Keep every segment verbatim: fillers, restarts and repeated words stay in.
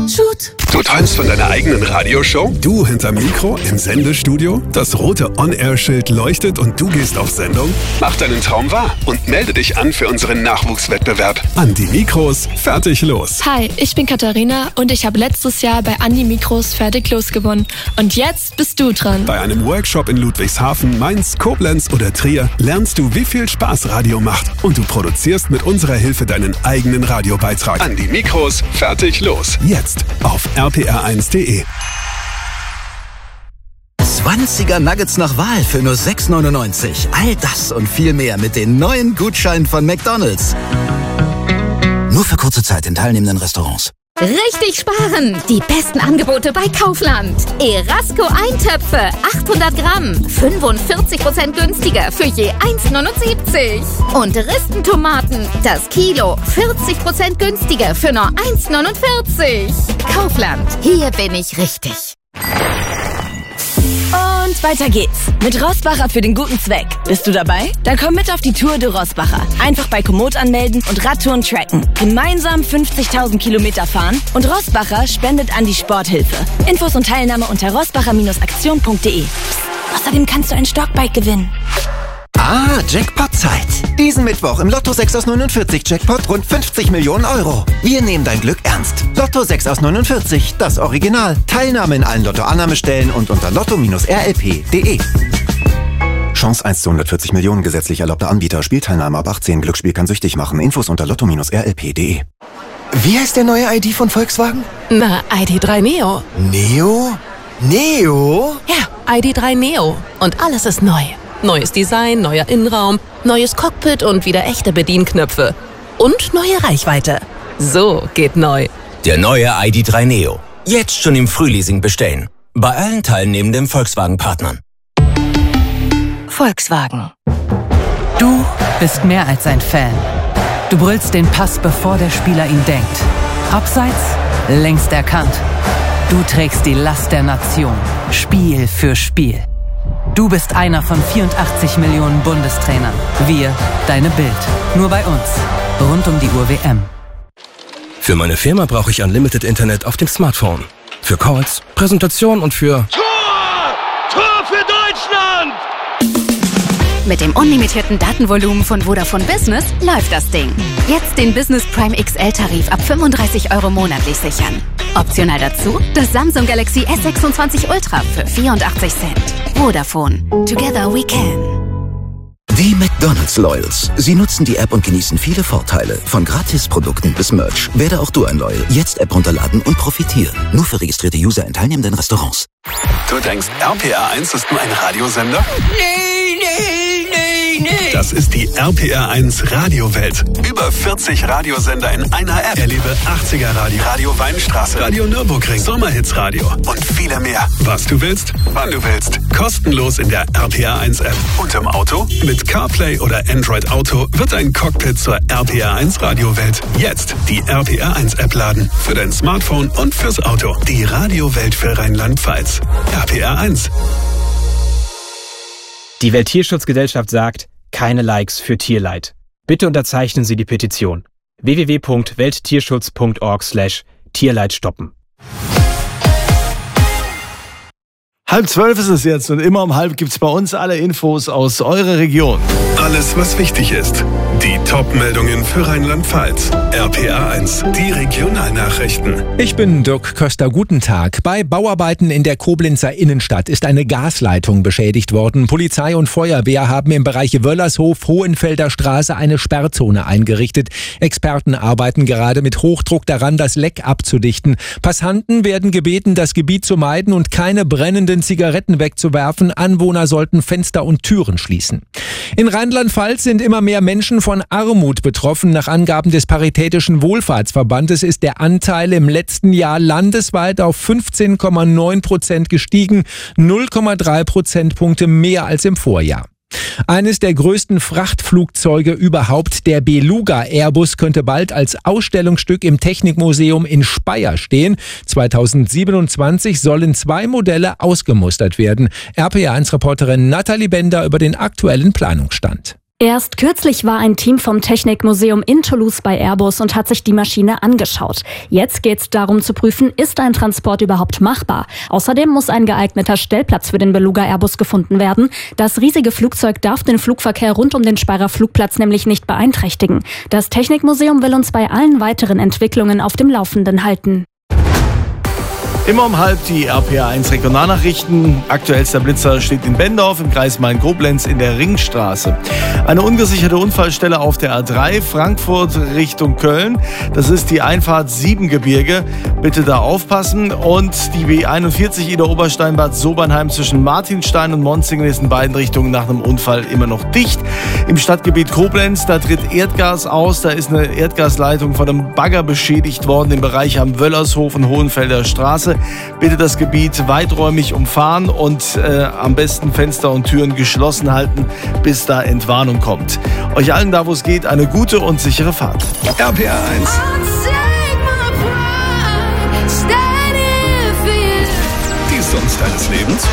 Shoot. Du träumst von deiner eigenen Radioshow? Du hinterm Mikro im Sendestudio? Das rote On-Air-Schild leuchtet und du gehst auf Sendung? Mach deinen Traum wahr und melde dich an für unseren Nachwuchswettbewerb. An die Mikros, fertig los. Hi, ich bin Katharina und ich habe letztes Jahr bei Andi Mikros fertig los gewonnen. Und jetzt bist du dran. Bei einem Workshop in Ludwigshafen, Mainz, Koblenz oder Trier lernst du, wie viel Spaß Radio macht. Und du produzierst mit unserer Hilfe deinen eigenen Radiobeitrag. An die Mikros, fertig los. Jetzt auf r p r eins punkt d e. zwanziger Nuggets nach Wahl für nur sechs neunundneunzig. All das und viel mehr mit den neuen Gutscheinen von McDonald's. Nur für kurze Zeit in teilnehmenden Restaurants. Richtig sparen! Die besten Angebote bei Kaufland. Erasco Eintöpfe, achthundert Gramm, fünfundvierzig Prozent günstiger für je eins neunundsiebzig. Und Ristentomaten, das Kilo, vierzig Prozent günstiger für nur eins neunundvierzig. Kaufland, hier bin ich richtig. Und weiter geht's. Mit Rossbacher für den guten Zweck. Bist du dabei? Dann komm mit auf die Tour de Rossbacher. Einfach bei Komoot anmelden und Radtouren tracken. Gemeinsam fünfzigtausend Kilometer fahren und Rossbacher spendet an die Sporthilfe. Infos und Teilnahme unter rossbacher Aktion punkt de. Außerdem kannst du ein Stockbike gewinnen. Ah, Jackpot-Zeit. Diesen Mittwoch im Lotto sechs aus neunundvierzig Jackpot rund fünfzig Millionen Euro. Wir nehmen dein Glück ernst. Lotto sechs aus neunundvierzig, das Original. Teilnahme in allen Lotto-Annahmestellen und unter lotto Bindestrich r l p punkt de. Chance eins zu hundertvierzig Millionen, gesetzlich erlaubter Anbieter. Spielteilnahme ab achtzehn. Glücksspiel kann süchtig machen. Infos unter lotto Bindestrich r l p punkt de. Wie heißt der neue I D von Volkswagen? Na, I D drei Neo. Neo? Neo? Ja, I D drei Neo. Und alles ist neu. Neues Design, neuer Innenraum, neues Cockpit und wieder echte Bedienknöpfe. Und neue Reichweite. So geht neu. Der neue I D drei Neo. Jetzt schon im Frühleasing bestellen. Bei allen teilnehmenden Volkswagen-Partnern. Volkswagen. Du bist mehr als ein Fan. Du brüllst den Pass, bevor der Spieler ihn denkt. Abseits, längst erkannt. Du trägst die Last der Nation. Spiel für Spiel. Du bist einer von vierundachtzig Millionen Bundestrainern. Wir, deine Bild. Nur bei uns. Rund um die Uhr W M. Für meine Firma brauche ich Unlimited Internet auf dem Smartphone. Für Calls, Präsentation und für... Tor! Tor für Deutschland! Mit dem unlimitierten Datenvolumen von Vodafone Business läuft das Ding. Jetzt den Business Prime X L-Tarif ab fünfunddreißig Euro monatlich sichern. Optional dazu das Samsung Galaxy S sechsundzwanzig Ultra für vierundachtzig Cent. Vodafone. Together we can. Die McDonald's Loyals. Sie nutzen die App und genießen viele Vorteile. Von Gratisprodukten bis Merch. Werde auch du ein Loyal. Jetzt App runterladen und profitieren. Nur für registrierte User in teilnehmenden Restaurants. Du denkst, R P R eins ist nur ein Radiosender? Nee, nee, nee, nee. Das ist die R P R eins Radiowelt. Über vierzig Radiosender in einer App. Erlebe achtziger Radio, Radio Weinstraße, Radio Nürburgring, Sommerhitsradio und viele mehr. Was du willst, wann du willst. Kostenlos in der R P R eins App. Und im Auto? Mit CarPlay oder Android Auto wird dein Cockpit zur R P R eins Radiowelt. Jetzt die R P R eins App laden. Für dein Smartphone und fürs Auto. Die Radiowelt für Rheinland-Pfalz. R P R eins. Die Welttierschutzgesellschaft sagt, keine Likes für Tierleid. Bitte unterzeichnen Sie die Petition. w w w punkt welttierschutz punkt org slash Tierleid stoppen. Halb zwölf ist es jetzt und immer um halb gibt's bei uns alle Infos aus eurer Region. Alles, was wichtig ist. Die Top-Meldungen für Rheinland-Pfalz. R P R eins, die Regionalnachrichten. Ich bin Dirk Köster, guten Tag. Bei Bauarbeiten in der Koblenzer Innenstadt ist eine Gasleitung beschädigt worden. Polizei und Feuerwehr haben im Bereich Wöllershof, Hohenfelder Straße eine Sperrzone eingerichtet. Experten arbeiten gerade mit Hochdruck daran, das Leck abzudichten. Passanten werden gebeten, das Gebiet zu meiden und keine brennenden Zigaretten wegzuwerfen. Anwohner sollten Fenster und Türen schließen. In Rheinland-Pfalz sind immer mehr Menschen von Armut betroffen. Nach Angaben des Paritätischen Wohlfahrtsverbandes ist der Anteil im letzten Jahr landesweit auf fünfzehn Komma neun Prozent gestiegen, null Komma drei Prozentpunkte mehr als im Vorjahr. Eines der größten Frachtflugzeuge überhaupt, der Beluga Airbus, könnte bald als Ausstellungsstück im Technikmuseum in Speyer stehen. zweitausendsiebenundzwanzig sollen zwei Modelle ausgemustert werden. R P R eins Reporterin Nathalie Bender über den aktuellen Planungsstand. Erst kürzlich war ein Team vom Technikmuseum in Toulouse bei Airbus und hat sich die Maschine angeschaut. Jetzt geht es darum zu prüfen, ist ein Transport überhaupt machbar? Außerdem muss ein geeigneter Stellplatz für den Beluga Airbus gefunden werden. Das riesige Flugzeug darf den Flugverkehr rund um den Speyerer Flugplatz nämlich nicht beeinträchtigen. Das Technikmuseum will uns bei allen weiteren Entwicklungen auf dem Laufenden halten. Immer um halb die R P R eins Regionalnachrichten. Aktuellster Blitzer steht in Bendorf im Kreis Main-Koblenz in der Ringstraße. Eine ungesicherte Unfallstelle auf der A drei Frankfurt Richtung Köln. Das ist die Einfahrt Siebengebirge. Bitte da aufpassen. Und die B einundvierzig Ida Oberstein-Bad Sobernheim zwischen Martinstein und Monzingen ist in beiden Richtungen nach einem Unfall immer noch dicht. Im Stadtgebiet Koblenz, da tritt Erdgas aus. Da ist eine Erdgasleitung von einem Bagger beschädigt worden im Bereich am Wöllershof und Hohenfelder Straße. Bitte das Gebiet weiträumig umfahren und äh, am besten Fenster und Türen geschlossen halten, bis da Entwarnung kommt. Euch allen da, wo es geht, eine gute und sichere Fahrt. R P R eins. Die Songs deines Lebens.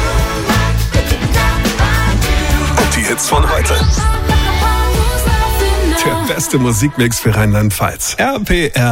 Und die Hits von heute. Der beste Musikmix für Rheinland-Pfalz. R P R